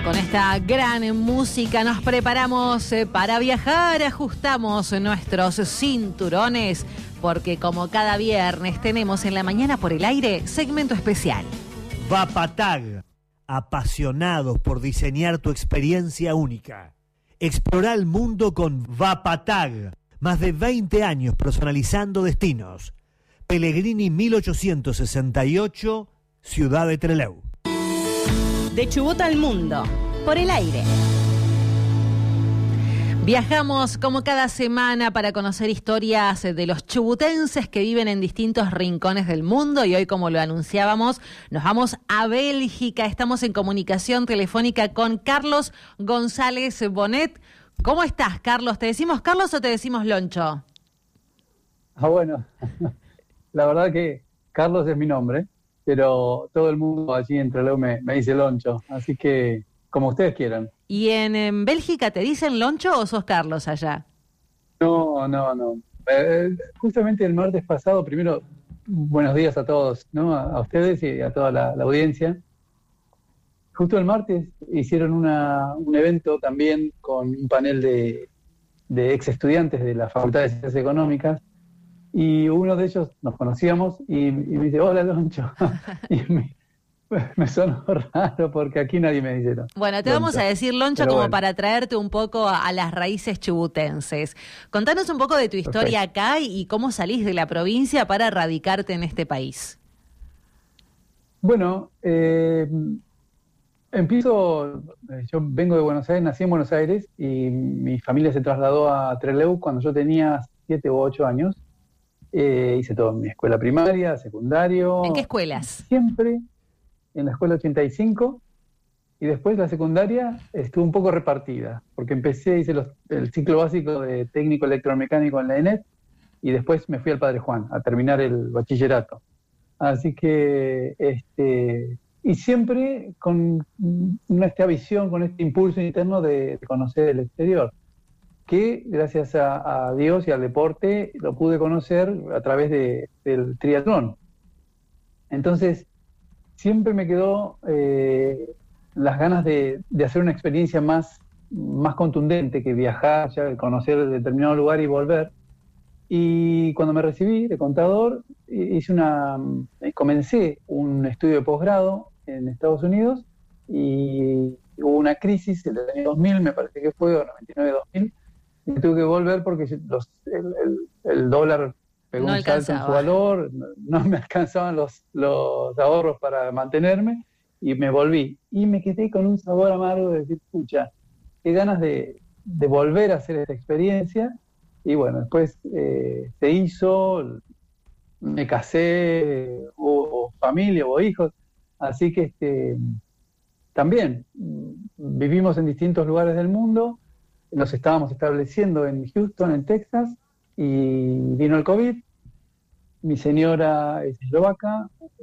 Con esta gran música nos preparamos para viajar, ajustamos nuestros cinturones, porque como cada viernes tenemos en la mañana por el aire segmento especial. Vapatag, apasionados por diseñar tu experiencia única. Explora el mundo con Vapatag, más de 20 años personalizando destinos. Pellegrini 1868, Ciudad de Trelew. De Chubut al mundo, por el aire. Viajamos como cada semana para conocer historias de los chubutenses que viven en distintos rincones del mundo, y hoy, como lo anunciábamos, nos vamos a Bélgica. Estamos en comunicación telefónica con Carlos González Bonet. ¿Cómo estás, Carlos? ¿Te decimos Carlos o te decimos Loncho? Bueno, la verdad que Carlos es mi nombre, pero todo el mundo allí en Trelew me dice Loncho, así que como ustedes quieran. ¿Y en Bélgica te dicen Loncho o sos Carlos allá? No. Justamente el martes pasado, primero, buenos días a todos, ¿no? A ustedes y a toda la audiencia. Justo el martes hicieron un evento también con un panel de ex estudiantes de la Facultad de Ciencias Económicas, y uno de ellos nos conocíamos y me dice, hola Loncho, y me sonó raro porque aquí nadie me dice Loncho. Bueno, te vamos a decir Loncho como bueno, para traerte un poco a las raíces chubutenses. Contanos un poco de tu historia acá y cómo salís de la provincia para radicarte en este país. Bueno, yo vengo de Buenos Aires, nací en Buenos Aires y mi familia se trasladó a Trelew cuando yo tenía 7 u 8 años. Hice todo en mi escuela primaria, secundario. ¿En qué escuelas? Siempre en la escuela 85, y después la secundaria estuvo un poco repartida, porque hice el ciclo básico de técnico electromecánico en la ENET, y después me fui al Padre Juan a terminar el bachillerato. Así que, y siempre con esta visión, con este impulso interno de conocer el exterior, que gracias a Dios y al deporte lo pude conocer a través del triatlón. Entonces, siempre me quedó las ganas de hacer una experiencia más contundente que viajar, ya conocer determinado lugar y volver. Y cuando me recibí de contador, comencé un estudio de posgrado en Estados Unidos, y hubo una crisis en el año 2000, me parece que fue, o 99-2000, y tuve que volver porque el dólar pegó un salto en su valor, no me alcanzaban los ahorros para mantenerme, y me volví. Y me quedé con un sabor amargo de decir, pucha, qué ganas de volver a hacer esta experiencia. Y bueno, después se hizo, me casé, hubo familia, hubo hijos, así que también vivimos en distintos lugares del mundo. Nos estábamos estableciendo en Houston, en Texas, y vino el COVID. Mi señora es eslovaca,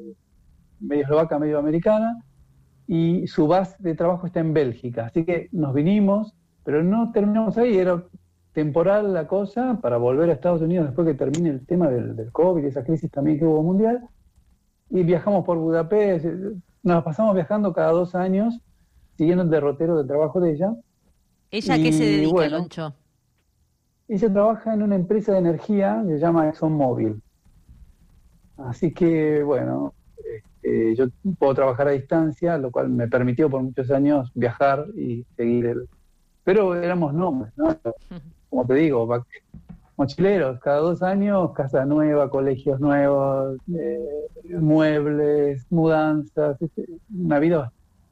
medio americana, y su base de trabajo está en Bélgica. Así que nos vinimos, pero no terminamos ahí, era temporal la cosa para volver a Estados Unidos después que termine el tema del COVID, esa crisis también que hubo mundial, y viajamos por Budapest. Nos pasamos viajando cada 2 años, siguiendo el derrotero de trabajo de ella. ¿Ella a qué se dedica, bueno, Loncho? Ella trabaja en una empresa de energía que se llama ExxonMobil. Así que, bueno, yo puedo trabajar a distancia, lo cual me permitió por muchos años viajar y seguir Pero éramos nómadas, ¿no? Como te digo, mochileros, cada 2 años, casa nueva, colegios nuevos, muebles, mudanzas, una vida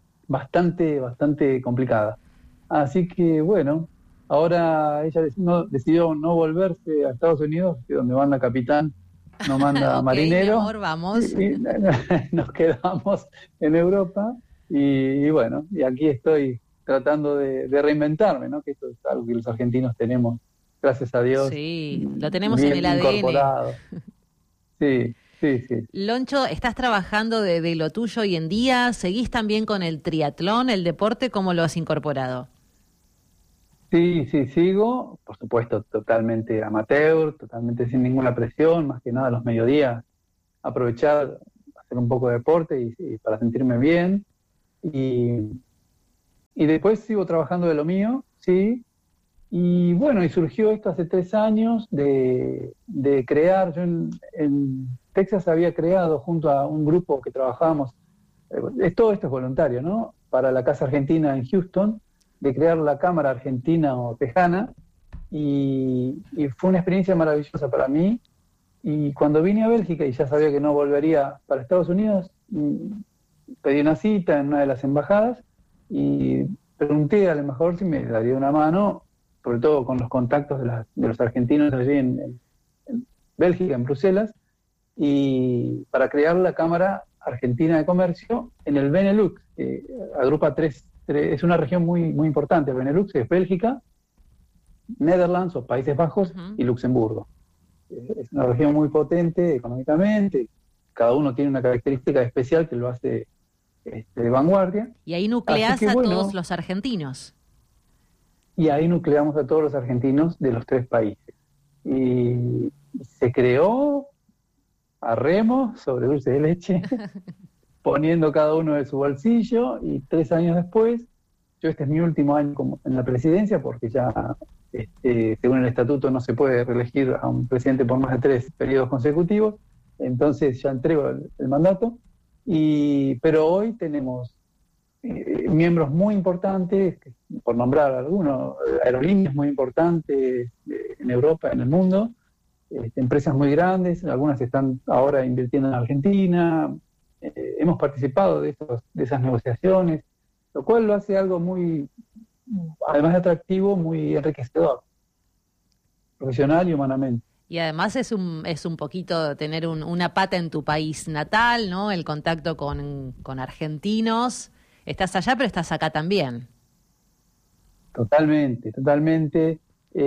bastante complicada. Así que, bueno, ahora ella decidió no volverse a Estados Unidos, que donde manda capitán, no manda marinero. Mi amor, vamos. Y nos quedamos en Europa, y bueno, y aquí estoy tratando de reinventarme, ¿no? Que esto es algo que los argentinos tenemos, gracias a Dios. Sí, lo tenemos en el ADN. Incorporado. Sí. Loncho, ¿estás trabajando de lo tuyo hoy en día? ¿Seguís también con el triatlón, el deporte? ¿Cómo lo has incorporado? Sí, sigo, por supuesto, totalmente amateur, totalmente sin ninguna presión, más que nada los mediodías, aprovechar, hacer un poco de deporte y para sentirme bien. Y y después sigo trabajando de lo mío, sí. Y bueno, y surgió esto hace 3 años de crear. Yo en Texas había creado junto a un grupo que trabajábamos, todo esto es voluntario, ¿no? Para la Casa Argentina en Houston, de crear la Cámara Argentina o Tejana, y fue una experiencia maravillosa para mí. Y cuando vine a Bélgica y ya sabía que no volvería para Estados Unidos, pedí una cita en una de las embajadas y pregunté al embajador si me daría una mano, sobre todo con los contactos de los argentinos allí en Bélgica, en Bruselas, y para crear la Cámara Argentina de Comercio en el Benelux, que agrupa es una región muy, muy importante. El Benelux es Bélgica, Netherlands o Países Bajos y Luxemburgo. Es una región muy potente económicamente, cada uno tiene una característica especial que lo hace de vanguardia. Y ahí nucleás a todos los argentinos. Y ahí nucleamos a todos los argentinos de los 3 países. Y se creó a remo, sobre dulce de leche, poniendo cada uno de su bolsillo, y 3 años después, este es mi último año en la presidencia, porque ya, según el estatuto, no se puede reelegir a un presidente por más de 3 periodos consecutivos, entonces ya entrego el mandato, pero hoy tenemos miembros muy importantes, por nombrar algunos, aerolíneas muy importantes en Europa, en el mundo, empresas muy grandes, algunas están ahora invirtiendo en Argentina, hemos participado de esas negociaciones, lo cual lo hace algo muy, además de atractivo, muy enriquecedor, profesional y humanamente. Y además es un poquito tener una pata en tu país natal, ¿no? El contacto con argentinos. Estás allá, pero estás acá también. Totalmente, totalmente.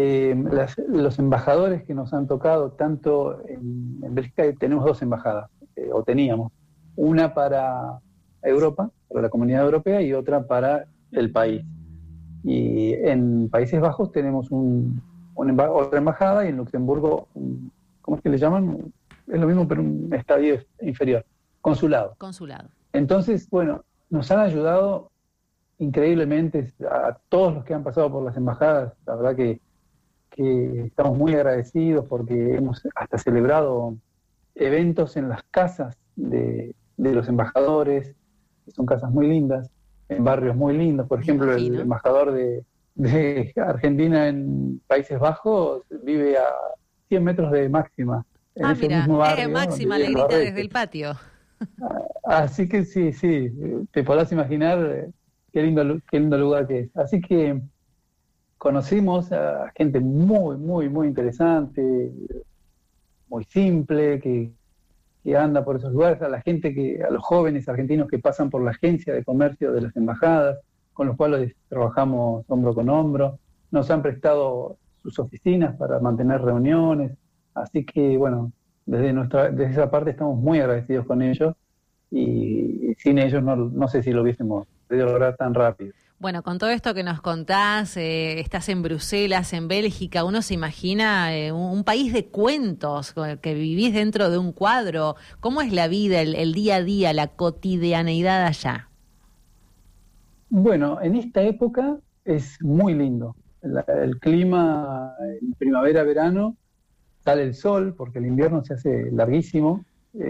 Los embajadores que nos han tocado, tanto en Bélgica, tenemos 2 embajadas, o teníamos, una para Europa, para la Comunidad Europea, y otra para el país. Y en Países Bajos tenemos otra embajada, y en Luxemburgo, ¿cómo es que le llaman? Es lo mismo, pero un estadio inferior, consulado. Consulado. Entonces, bueno, nos han ayudado increíblemente a todos los que han pasado por las embajadas. La verdad que estamos muy agradecidos, porque hemos hasta celebrado eventos en las casas de los embajadores, que son casas muy lindas, en barrios muy lindos. Por ejemplo, el embajador de Argentina en Países Bajos vive a 100 metros de Máxima. En ese mismo barrio, Máxima le grita desde el patio. Así que sí, te podrás imaginar qué lindo lugar que es. Así que conocimos a gente muy, muy, muy interesante, muy simple, que anda por esos lugares, a los jóvenes argentinos que pasan por la agencia de comercio de las embajadas, con los cuales trabajamos hombro con hombro. Nos han prestado sus oficinas para mantener reuniones, así que bueno, desde esa parte estamos muy agradecidos con ellos, y sin ellos no sé si lo hubiésemos podido lograr tan rápido. Bueno, con todo esto que nos contás, estás en Bruselas, en Bélgica, uno se imagina un país de cuentos, que vivís dentro de un cuadro. ¿Cómo es la vida, el día a día, la cotidianeidad allá? Bueno, en esta época es muy lindo. El clima, en primavera, verano, sale el sol, porque el invierno se hace larguísimo,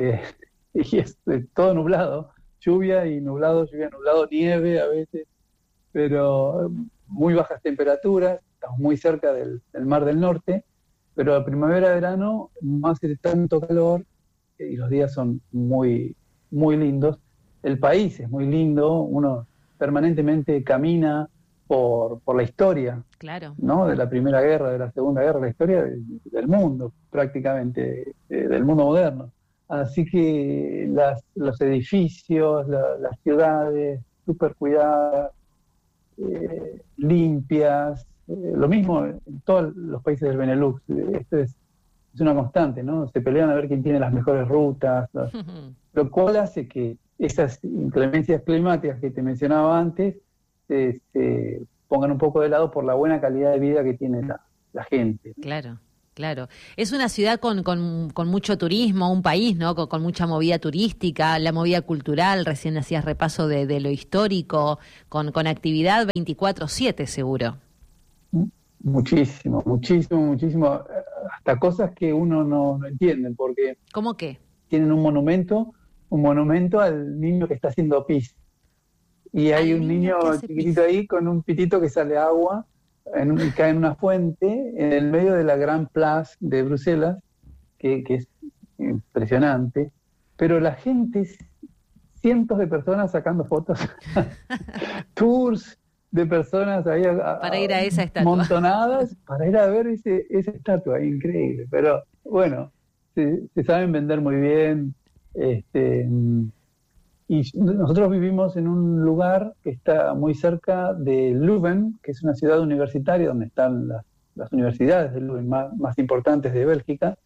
y es todo nublado, lluvia, nublado, nieve a veces, pero muy bajas temperaturas, estamos muy cerca del Mar del Norte, pero la primavera-verano no hace tanto calor y los días son muy, muy lindos. El país es muy lindo, uno permanentemente camina por la historia, claro, ¿no? De la Primera Guerra, de la Segunda Guerra, la historia del mundo, prácticamente, del mundo moderno. Así que los edificios, las ciudades, súper cuidadas, limpias, lo mismo en todos los países del Benelux. Esto es una constante, ¿no? Se pelean a ver quién tiene las mejores rutas, lo cual hace que esas inclemencias climáticas que te mencionaba antes se pongan un poco de lado por la buena calidad de vida que tiene la gente. Claro. Claro. Es una ciudad con mucho turismo, un país, ¿no? Con mucha movida turística, la movida cultural, recién hacías repaso de lo histórico, con actividad 24/7 seguro. Muchísimo, muchísimo, muchísimo, hasta cosas que uno no entiende, porque ¿Cómo qué? tienen un monumento al niño que está haciendo pis. Y hay Al un niño niño que hace chiquitito pis. ahí con un pitito que sale agua y cae en una fuente en el medio de la Gran Place de Bruselas, que es impresionante. Pero la gente, cientos de personas sacando fotos, tours de personas ahí Para ir a esa estatua. montonadas para ir a ver esa estatua, increíble. Pero bueno, se saben vender muy bien. Este, y nosotros vivimos en un lugar que está muy cerca de Leuven, que es una ciudad universitaria donde están las universidades de Leuven más importantes de Bélgica,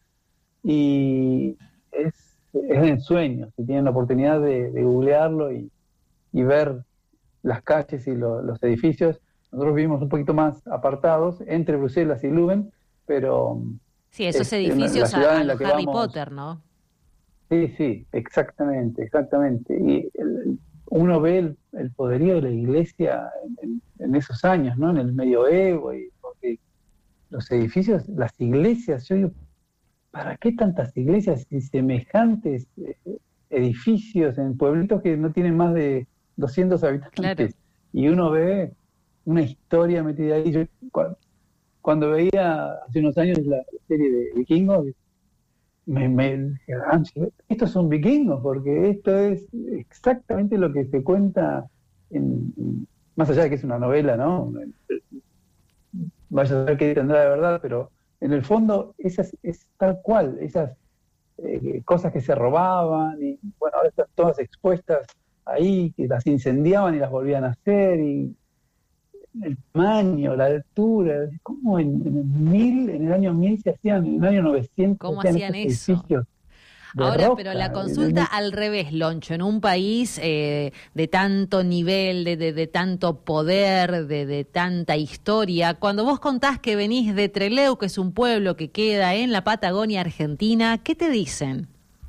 y es de ensueño. Si tienen la oportunidad de googlearlo y ver las calles y los edificios. Nosotros vivimos un poquito más apartados entre Bruselas y Leuven, pero Sí, esos la edificios ciudad a en la los que Harry vamos. Potter, ¿no? Sí, sí, exactamente, exactamente. Y uno ve el poderío de la iglesia en esos años, ¿no? En el medioevo, y porque los edificios, las iglesias, yo digo, ¿para qué tantas iglesias y semejantes edificios en pueblitos que no tienen más de 200 habitantes? Claro. Y uno ve una historia metida ahí. Yo, cuando veía hace unos años la serie de Vikingos, me dije, estos son vikingos, porque esto es exactamente lo que se cuenta, más allá de que es una novela, ¿no? Vaya a saber qué tendrá de verdad, pero en el fondo es tal cual, esas cosas que se robaban, y bueno, ahora están todas expuestas ahí, que las incendiaban y las volvían a hacer, y el tamaño, la altura, ¿cómo en el año 1000 se hacían, en el año 900 se ¿Cómo hacían hacían estos eso? edificios de Ahora, roca? pero la consulta al revés, Loncho, en un país de tanto nivel, de tanto poder, de tanta historia, cuando vos contás que venís de Trelew, que es un pueblo que queda en la Patagonia Argentina, ¿qué te dicen?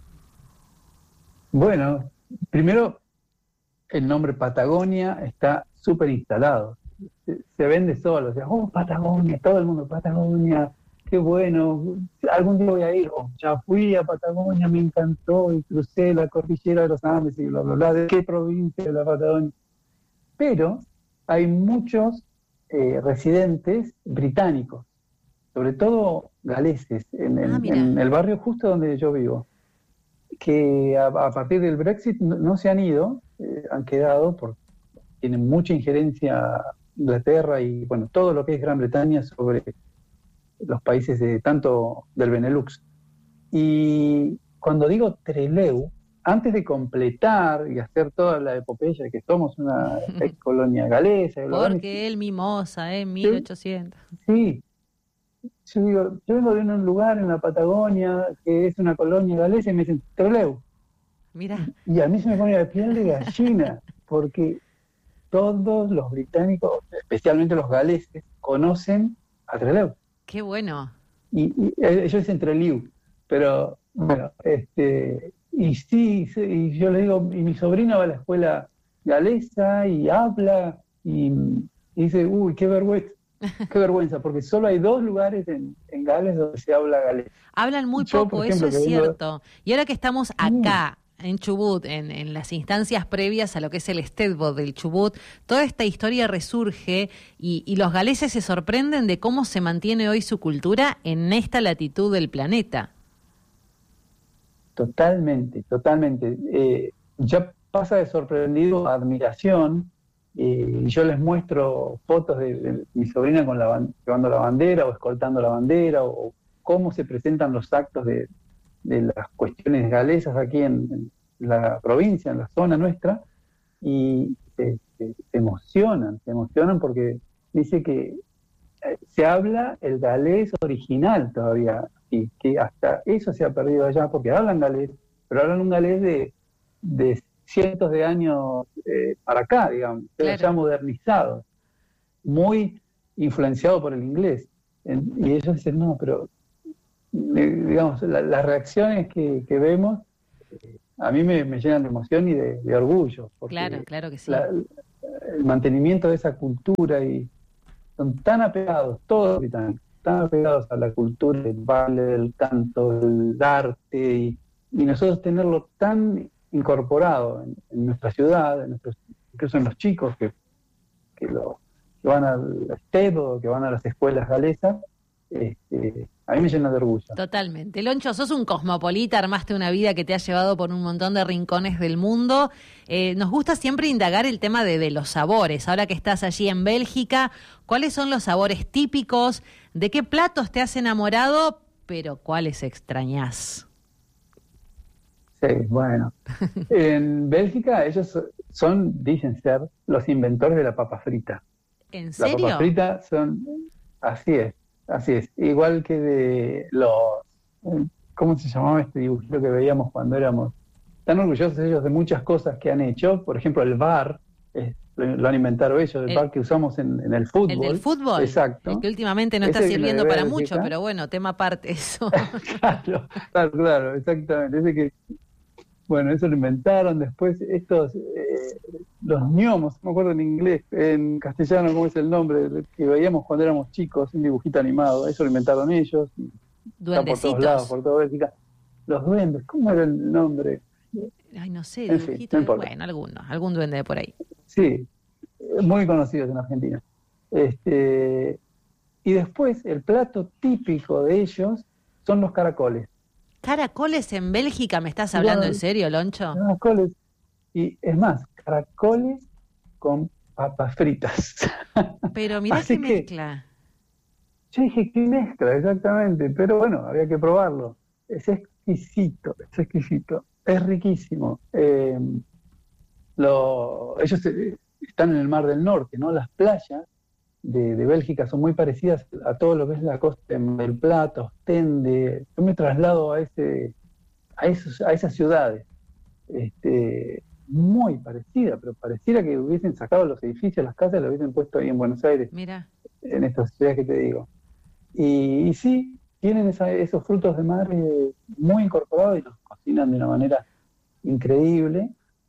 Bueno, primero, el nombre Patagonia está súper instalado. Se vende solo. O sea, Patagonia, todo el mundo, Patagonia, qué bueno, algún día voy a ir. Ya fui a Patagonia, me encantó, y crucé la cordillera de los Andes y bla, bla, bla. ¿De qué provincia de la Patagonia? Pero hay muchos residentes británicos, sobre todo galeses, Mira, en el barrio justo donde yo vivo, que a partir del Brexit no se han ido, han quedado, tienen mucha injerencia Inglaterra y bueno, todo lo que es Gran Bretaña sobre los países tanto del Benelux. Y cuando digo Trelew, antes de completar y hacer toda la epopeya de que somos una ex colonia galesa, porque el Mimosa, en yo, 1800. sí, yo digo, yo vengo de un lugar en la Patagonia que es una colonia galesa y me dicen Trelew. Mira, Y a mí se me pone la piel de gallina, porque todos los británicos, especialmente los galeses, conocen a Trelew. qué bueno. Y ellos dicen Trelew, pero bueno, y sí, y yo le digo, y mi sobrina va a la escuela galesa y habla, y dice, uy, qué vergüenza, porque solo hay 2 lugares en Gales donde se habla galés. Hablan muy Yo, poco, por eso ejemplo, es que vengo cierto. Y ahora que estamos acá, en Chubut, en las instancias previas a lo que es el Steddfod del Chubut, toda esta historia resurge y los galeses se sorprenden de cómo se mantiene hoy su cultura en esta latitud del planeta. Totalmente, totalmente. Ya pasa de sorprendido a admiración, y yo les muestro fotos de mi sobrina con llevando la bandera o escoltando la bandera, o cómo se presentan los actos de las cuestiones galesas aquí en la provincia, en la zona nuestra, y se emocionan porque dice que se habla el galés original todavía, y que hasta eso se ha perdido allá, porque hablan galés, pero hablan un galés de cientos de años para acá, digamos, pero ya modernizado, muy influenciado por el inglés. Y ellos dicen, no, pero digamos, las reacciones que vemos, a mí me llenan de emoción y de orgullo, porque Claro que sí. el mantenimiento de esa cultura, y son tan apegados, todos británicos, tan apegados a la cultura del baile, del canto, del arte, y nosotros tenerlo tan incorporado en nuestra ciudad, incluso en los chicos que van al STED o que van a las escuelas galesas, a mí me llena de orgullo. Totalmente. Loncho, sos un cosmopolita, armaste una vida que te ha llevado por un montón de rincones del mundo. Nos gusta siempre indagar el tema de los sabores. Ahora que estás allí en Bélgica, ¿cuáles son los sabores típicos? ¿De qué platos te has enamorado, pero cuáles extrañás? Sí, bueno. En Bélgica ellos dicen ser los inventores de la papa frita. ¿En serio? La papa frita así es. Igual que de ¿cómo se llamaba este dibujito que veíamos cuando éramos tan orgullosos ellos de muchas cosas que han hecho? Por ejemplo, el bar, lo han inventado ellos, el bar que usamos en el fútbol. ¿El del fútbol? Exacto. El que últimamente no está sirviendo para mucho, pero bueno, tema aparte eso. Claro, exactamente. Ese que, bueno, eso lo inventaron después estos, los gnomos, no me acuerdo en inglés, en castellano cómo es el nombre, que veíamos cuando éramos chicos, un dibujito animado, eso lo inventaron ellos. Duendecitos. Por todos lados, por toda Bélgica. Los duendes, ¿cómo era el nombre? Ay, no sé, en dibujitos, fin, no bueno, algún duende de por ahí. Sí, muy conocidos en Argentina. Y después, el plato típico de ellos son los caracoles. ¿Caracoles en Bélgica? ¿Me estás hablando en serio, Loncho? Caracoles. Y es más, caracoles con papas fritas. Pero mirá qué mezcla. Yo dije, qué mezcla, exactamente. Pero bueno, había que probarlo. Es exquisito, es riquísimo. Ellos están en el Mar del Norte, ¿no? Las playas de Bélgica son muy parecidas a todo lo que es la costa del Plata, Ostende. Yo me traslado a esas ciudades, muy parecida, pero pareciera que hubiesen sacado los edificios, las casas, y lo hubiesen puesto ahí en Buenos Aires. Mira. En estas ciudades que te digo. Y sí, tienen esos frutos de mar muy incorporados y los cocinan de una manera increíble.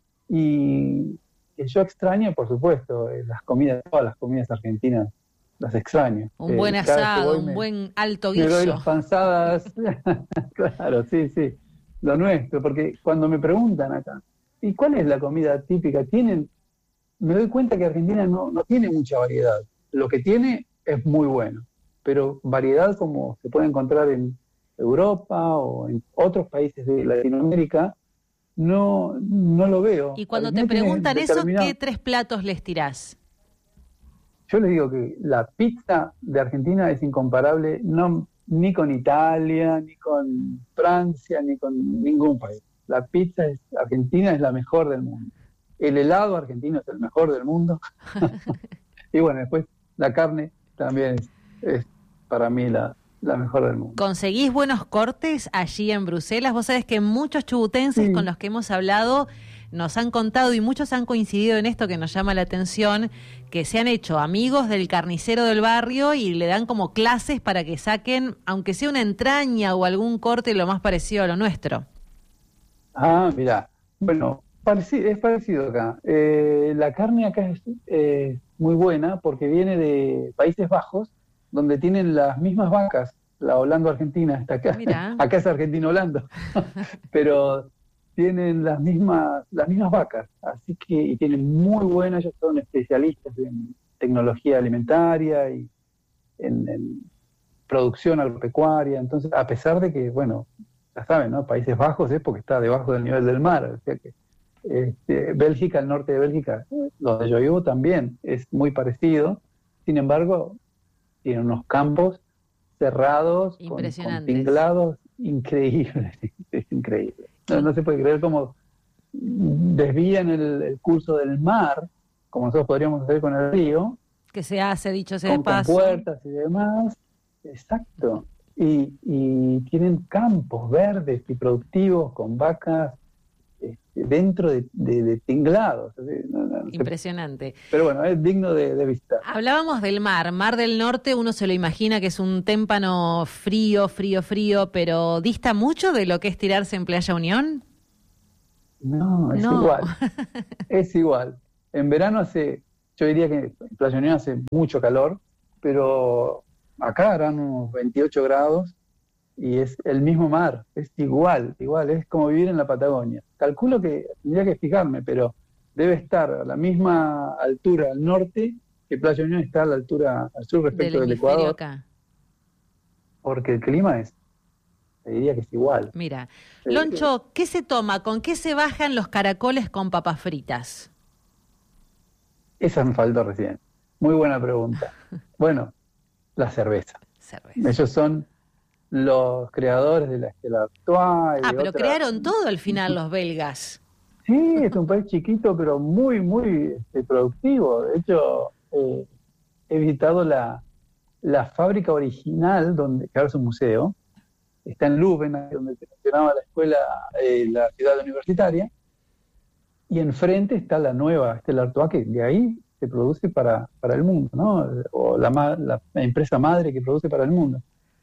Y que yo extraño, por supuesto, todas las comidas argentinas las extraño. Un buen asado, un buen alto guiso. Me doy las panzadas. Claro, sí, lo nuestro, porque cuando me preguntan acá, ¿y cuál es la comida típica? Me doy cuenta que Argentina no tiene mucha variedad. Lo que tiene es muy bueno, pero variedad como se puede encontrar en Europa o en otros países de Latinoamérica, no lo veo. Y cuando te preguntan eso, ¿qué 3 platos les tirás? Yo les digo que la pizza de Argentina es incomparable, ni con Italia, ni con Francia, ni con ningún país. La pizza argentina es la mejor del mundo. El helado argentino es el mejor del mundo. Y bueno, después la carne también es para mí la mejor del mundo. ¿Conseguís buenos cortes allí en Bruselas? Vos sabés que muchos chubutenses con los que hemos hablado nos han contado, y muchos han coincidido en esto que nos llama la atención, que se han hecho amigos del carnicero del barrio y le dan como clases para que saquen, aunque sea una entraña o algún corte, lo más parecido a lo nuestro. Ah, mirá. Bueno, es parecido acá. La carne acá es muy buena porque viene de Países Bajos, donde tienen las mismas vacas. La Holando-Argentina está acá. Mirá. Acá es Argentina-Holando. Pero tienen las mismas vacas. Así que y tienen muy buenas, ellos son especialistas en tecnología alimentaria y en producción agropecuaria. Entonces, a pesar de que, bueno, ya saben, ¿no? Países Bajos es porque está debajo del nivel del mar. O sea que Bélgica, el norte de Bélgica, donde yo vivo también es muy parecido. Sin embargo, tiene unos campos cerrados, con tinglados increíbles. Es increíble. No se puede creer cómo desvían el curso del mar, como nosotros podríamos hacer con el río. Que se hace, dicho sea de paso. Con puertas y demás. Exacto. Y tienen campos verdes y productivos con vacas dentro de tinglados. Impresionante. Pero bueno, es digno de visitar. Hablábamos del Mar del Norte, uno se lo imagina que es un témpano frío, pero ¿dista mucho de lo que es tirarse en Playa Unión? No, es igual. Es igual. En verano yo diría que en Playa Unión hace mucho calor, pero acá harán unos 28 grados y es el mismo mar, es igual, es como vivir en la Patagonia. Calculo que tendría que fijarme, pero debe estar a la misma altura al norte que Playa Unión está a la altura al sur respecto del Ecuador. Acá. Porque el clima te diría que es igual. Mira, Loncho, ¿qué se toma? ¿Con qué se bajan los caracoles con papas fritas? Esa me faltó recién. Muy buena pregunta. Bueno, la cerveza. Ellos son los creadores de la Stella Artois. Pero crearon todo al final los belgas. Sí, es un país chiquito, pero muy, muy productivo. De hecho, he visitado la fábrica original, que ahora es un museo. Está en Leuven, donde funcionaba la escuela, la ciudad universitaria. Y enfrente está la nueva Stella Artois, que de ahí se produce para el mundo, ¿no? O la empresa madre que produce para el mundo.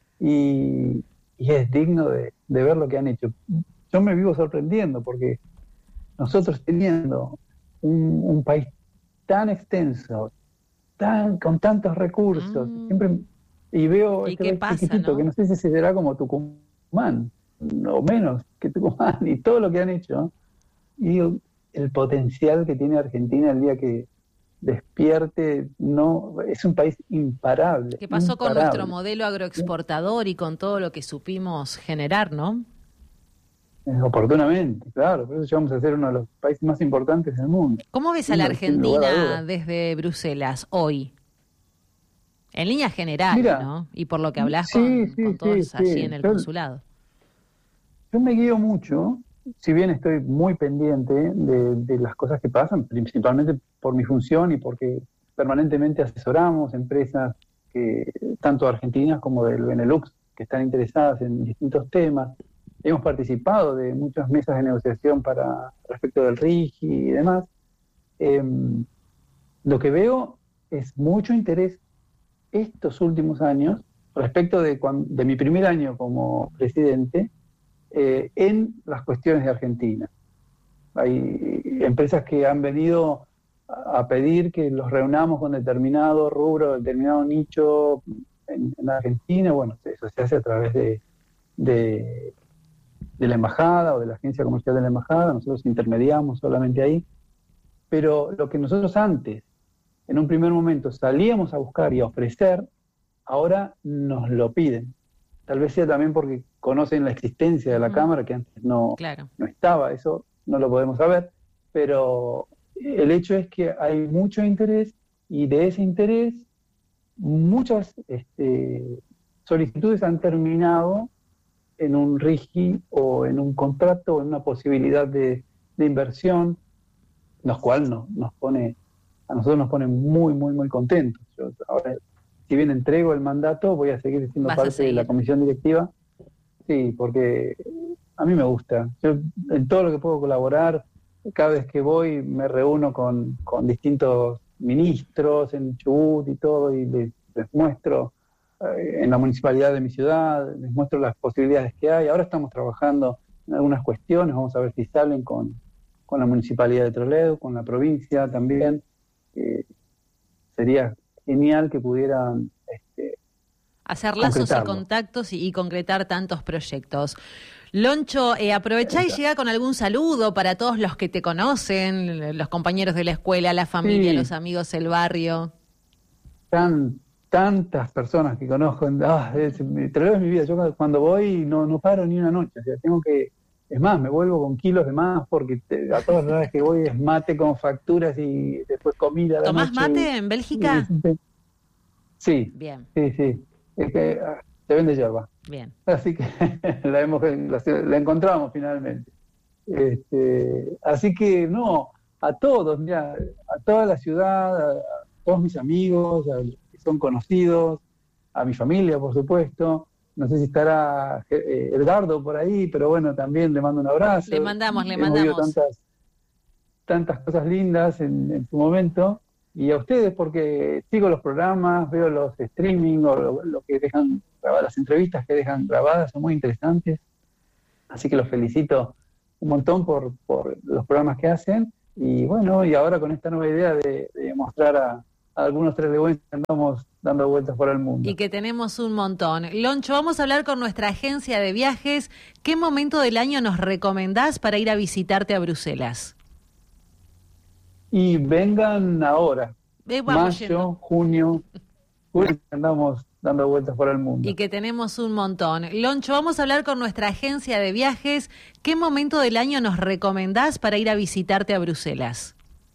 Y es digno de ver lo que han hecho. Yo me vivo sorprendiendo porque nosotros teniendo un país tan extenso, con tantos recursos, siempre y veo este país chiquitito, ¿no? Que no sé si será como Tucumán, o menos que Tucumán, y todo lo que han hecho, y el potencial que tiene Argentina el día que despierte, es un país imparable. ¿Qué pasó con nuestro modelo agroexportador y con todo lo que supimos generar, no? Oportunamente, claro, por eso llegamos a ser uno de los países más importantes del mundo. ¿Cómo ves a la Argentina desde Bruselas hoy? En líneas generales, ¿no? Y por lo que hablas con todos allí en el consulado. Yo me guío mucho, si bien estoy muy pendiente de las cosas que pasan, principalmente por mi función y porque permanentemente asesoramos empresas tanto argentinas como del Benelux que están interesadas en distintos temas. Hemos participado de muchas mesas de negociación respecto del RIGI y demás. Lo que veo es mucho interés estos últimos años respecto de mi primer año como presidente en las cuestiones de Argentina. Hay empresas que han venido a pedir que los reunamos con determinado rubro, determinado nicho en Argentina. Bueno, eso se hace a través de la embajada o de la agencia comercial de la embajada. Nosotros intermediamos solamente ahí. Pero lo que nosotros antes, en un primer momento, salíamos a buscar y a ofrecer, ahora nos lo piden. Tal vez sea también porque conocen la existencia de la Cámara, que antes no estaba, eso no lo podemos saber, pero el hecho es que hay mucho interés y de ese interés muchas solicitudes han terminado en un RIGI o en un contrato o en una posibilidad de inversión, lo cual a nosotros nos pone muy, muy, muy contentos. Yo ahora, si bien entrego el mandato, voy a seguir siendo parte de la comisión directiva. Sí, porque a mí me gusta. Yo en todo lo que puedo colaborar, cada vez que voy me reúno con distintos ministros en Chubut y todo, y les muestro en la municipalidad de mi ciudad, les muestro las posibilidades que hay. Ahora estamos trabajando en algunas cuestiones, vamos a ver si salen con la municipalidad de Trelew, con la provincia también. Sería genial que pudieran hacer lazos y contactos y concretar tantos proyectos. Loncho, aprovechá y llega con algún saludo para todos los que te conocen, los compañeros de la escuela, la familia, los amigos del barrio. Tantas personas que conozco, Trelew es mi vida. Yo cuando voy no paro ni una noche, o sea, es más, me vuelvo con kilos de más porque a todas las horas que voy es mate con facturas y después comida. ¿Tomás mate en Bélgica? Sí. Bien. Sí. Es que se vende yerba. Bien. Así que la encontramos finalmente. Así que a todos, mira, a toda la ciudad, a todos mis amigos, a los que son conocidos, a mi familia, por supuesto. No sé si estará Edgardo por ahí, pero bueno, también le mando un abrazo. Le mandamos. Hemos oído tantas cosas lindas en su momento. Y a ustedes, porque sigo los programas, veo los streaming o lo que dejan grabadas, las entrevistas que dejan grabadas, son muy interesantes. Así que los felicito un montón por los programas que hacen. Y bueno, y ahora con esta nueva idea de mostrar a algunos trelewenses que andamos dando vueltas por el mundo. Y que tenemos un montón. Loncho, vamos a hablar con nuestra agencia de viajes. ¿Qué momento del año nos recomendás para ir a visitarte a Bruselas? Y vengan ahora, Mayo, junio, andamos dando vueltas por el mundo. Y que tenemos un montón. Loncho, vamos a hablar con nuestra agencia de viajes. ¿Qué momento del año nos recomendás para ir a visitarte a Bruselas?